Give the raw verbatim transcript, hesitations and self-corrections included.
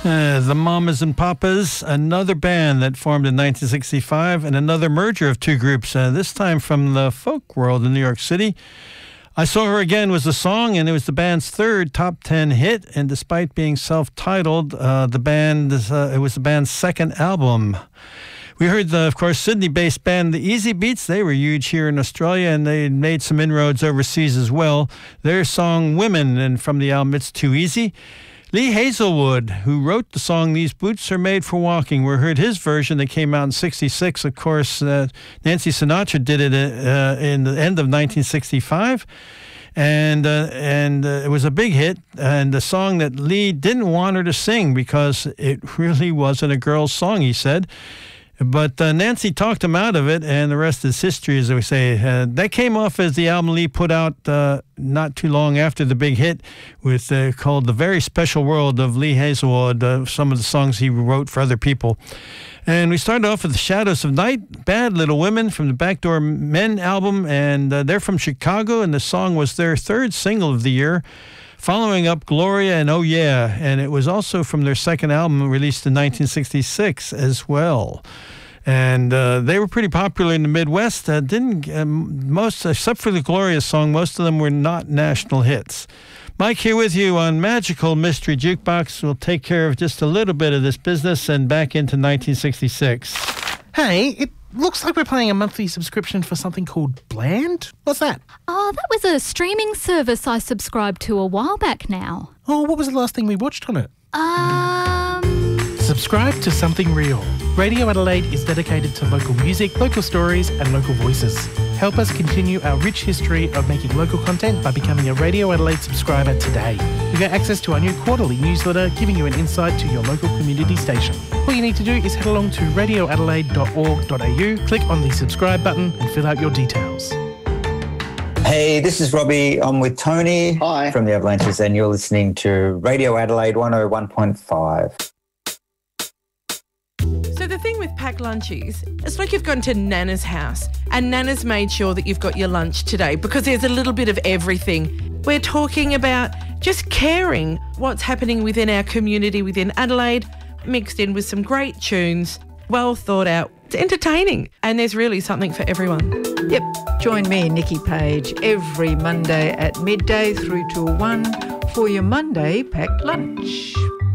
Uh, the Mamas and Papas, another band that formed in nineteen sixty-five, and another merger of two groups, uh, this time from the folk world in New York City. I Saw Her Again was the song, and it was the band's third top ten hit, and despite being self-titled, uh, the band uh, it was the band's second album. We heard, the, of course, Sydney-based band The Easy Beats. They were huge here in Australia, and they made some inroads overseas as well. Their song Women, and from the album It's Too Easy. Lee Hazelwood, who wrote the song These Boots Are Made for Walking, we heard his version that came out in sixty-six. Of course, uh, Nancy Sinatra did it uh, in the end of nineteen sixty-five. And uh, and uh, it was a big hit, and a song that Lee didn't want her to sing because it really wasn't a girl's song, he said. But uh, Nancy talked him out of it, and the rest is history, as we say. Uh, that came off as the album Lee put out uh, not too long after the big hit, with uh, called The Very Special World of Lee Hazelwood, uh, some of the songs he wrote for other people. And we started off with The Shadows of Night, Bad Little Women from the Backdoor Men album, and uh, they're from Chicago, and the song was their third single of the year, following up Gloria and Oh Yeah, and it was also from their second album released in nineteen sixty-six as well. And uh, they were pretty popular in the Midwest. Uh, didn't um, most, except for the Gloria song, most of them were not national hits. Mike here with you on Magical Mystery Jukebox. We'll take care of just a little bit of this business and back into nineteen sixty-six. Hey, it looks like we're paying a monthly subscription for something called Bland. What's that? Oh, that was a streaming service I subscribed to a while back now. Oh, what was the last thing we watched on it? Um... Subscribe to Something Real. Radio Adelaide is dedicated to local music, local stories and local voices. Help us continue our rich history of making local content by becoming a Radio Adelaide subscriber today. You get access to our new quarterly newsletter giving you an insight to your local community station. All you need to do is head along to radio adelaide dot org dot a u, click on the subscribe button and fill out your details. Hey, this is Robbie. I'm with Tony. Hi. From the Avalanches, and you're listening to Radio Adelaide one oh one point five. So the thing with packed lunchies, it's like you've gone to Nana's house and Nana's made sure that you've got your lunch today because there's a little bit of everything. We're talking about just caring what's happening within our community within Adelaide, mixed in with some great tunes, well thought out. It's entertaining and there's really something for everyone. Yep, join me, Nikki Page, every Monday at midday through till one for your Monday packed lunch.